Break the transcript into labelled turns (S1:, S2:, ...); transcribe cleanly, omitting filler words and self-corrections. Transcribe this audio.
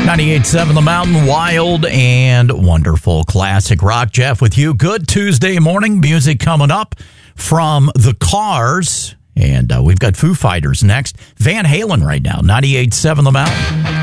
S1: 98.7 The Mountain, wild and wonderful classic rock. Jeff with you. Good Tuesday morning. Music coming up from The Cars. And we've got Foo Fighters next. Van Halen right now. 98.7 The Mountain.